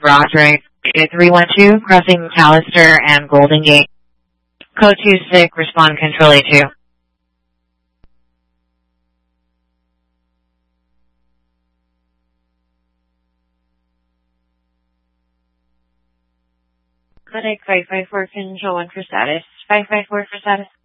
Broderick, 312, crossing McAllister and Golden Gate. Code 26, respond control A2. Code 554, control 1 for status. 554 for status.